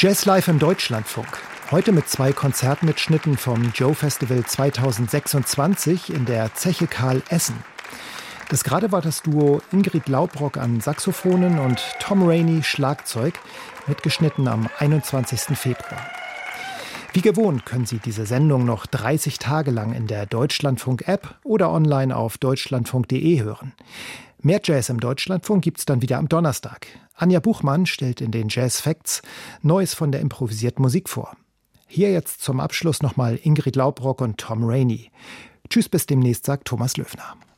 Jazz Live im Deutschlandfunk. Heute mit 2 Konzertmitschnitten vom Joe Festival 2026 in der Zeche Karl Essen. Das gerade war das Duo Ingrid Laubrock an Saxophonen und Tom Rainey Schlagzeug, mitgeschnitten am 21. Februar. Wie gewohnt können Sie diese Sendung noch 30 Tage lang in der Deutschlandfunk-App oder online auf deutschlandfunk.de hören. Mehr Jazz im Deutschlandfunk gibt's dann wieder am Donnerstag. Anja Buchmann stellt in den Jazz Facts Neues von der improvisierten Musik vor. Hier jetzt zum Abschluss nochmal Ingrid Laubrock und Tom Rainey. Tschüss, bis demnächst, sagt Thomas Löfner.